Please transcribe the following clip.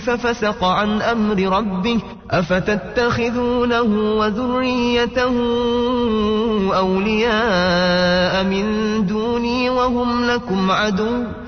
ففسق عن أمر ربه أفتتخذونه وذريته أولياء من دوني وهم لكم عدو